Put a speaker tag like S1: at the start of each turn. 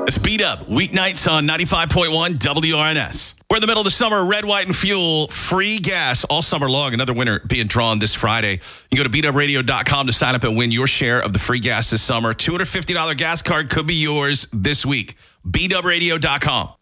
S1: It's Beat Up, weeknights on 95.1 WRNS. We're in the middle of the summer. Red, White, and Fuel, free gas all summer long. Another winner being drawn this Friday. You go to beatupradio.com to sign up and win your share of the free gas this summer. $250 gas card could be yours this week. beatupradio.com.